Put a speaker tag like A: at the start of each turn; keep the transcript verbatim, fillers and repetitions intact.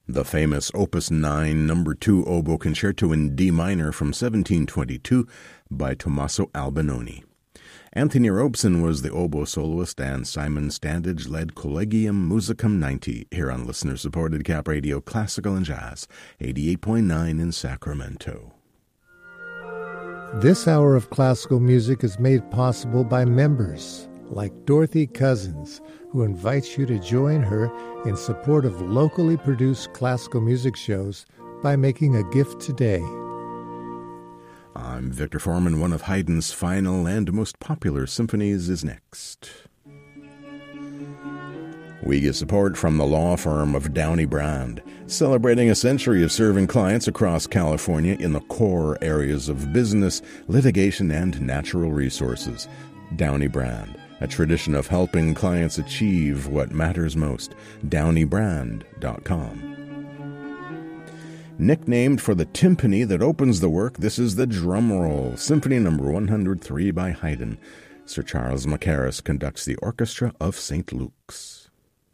A: The famous Opus nine number two oboe concerto in D minor from seventeen twenty-two by Tommaso Albinoni. Anthony Robson was the oboe soloist, and Simon Standage led Collegium Musicum ninety here on listener-supported Cap Radio Classical and Jazz, eighty-eight point nine in Sacramento.
B: This hour of classical music is made possible by members like Dorothy Cousins, who invites you to join her in support of locally produced classical music shows by making a gift today.
A: I'm Victor Foreman. One of Haydn's final and most popular symphonies is next. We get support from the law firm of Downey Brand, celebrating a century of serving clients across California in the core areas of business, litigation, and natural resources. Downey Brand, a tradition of helping clients achieve what matters most. downey brand dot com. Nicknamed for the timpani that opens the work, this is the drum roll, Symphony number one hundred three by Haydn. Sir Charles Mackerras conducts the orchestra of Saint Luke's.